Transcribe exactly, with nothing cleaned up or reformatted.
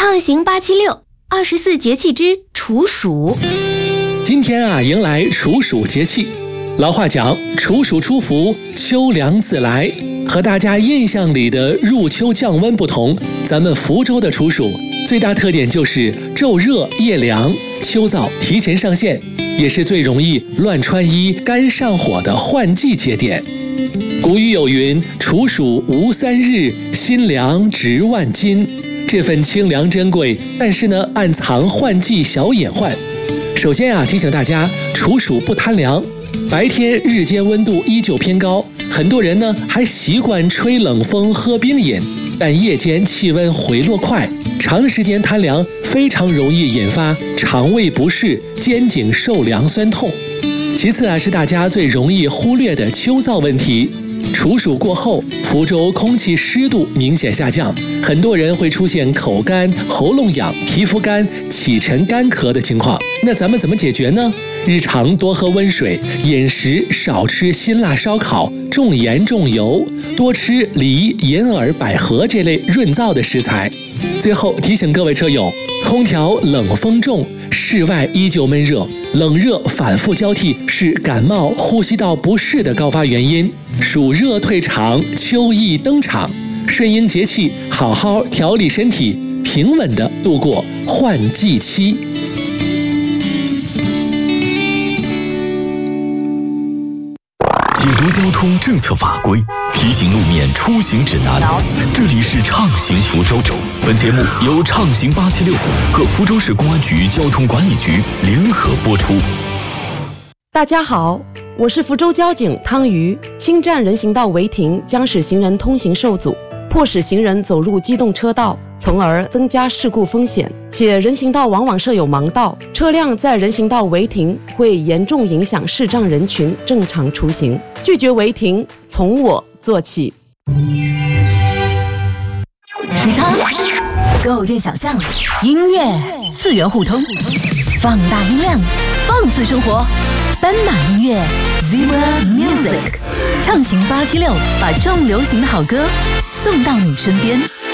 畅行八七六，二十四节气之处暑。 今天啊，迎来处暑节气。老话讲，处暑初伏，秋凉自来。和大家印象里的入秋降温不同，咱们福州的处暑最大特点就是昼热夜凉，秋燥提前上线，也是最容易乱穿衣、干上火的换季节点。古语有云：“处暑无三日，心凉值万金。”这份清凉珍贵，但是呢，暗藏换季小隐患。首先啊，提醒大家，处暑不贪凉，白天日间温度依旧偏高，很多人呢还习惯吹冷风、喝冰饮，但夜间气温回落快，长时间贪凉非常容易引发肠胃不适、肩颈受凉酸痛。其次啊，是大家最容易忽略的秋燥问题。处暑过后，福州空气湿度明显下降，很多人会出现口干、喉咙痒、皮肤干、起沉干咳的情况。那咱们怎么解决呢？日常多喝温水，饮食少吃辛辣烧烤、重盐重油，多吃梨、银耳、百合这类润燥的食材。最后提醒各位车友，空调冷风重，室外依旧闷热，冷热反复交替是感冒、呼吸道不适的高发原因。暑热退场，秋意登场，顺应节气，好好调理身体，平稳地度过换季期。 解读交通政策法规，提醒路面出行指南。这里是畅行福州。本节目由畅行八七六和福州市公安局交通管理局联合播出。 大家好，我是福州交警汤瑜。侵占人行道违停将使行人通行受阻，迫使行人走入机动车道，从而增加事故风险。且人行道往往设有盲道，车辆在人行道违停会严重影响视障人群正常出行。拒绝违停，从我做起。 时差构建想象，音乐次元互通，放大音量，放肆生活。斑马音乐 Zebra Music， 畅行八七六，把重流行的好歌送到你身边。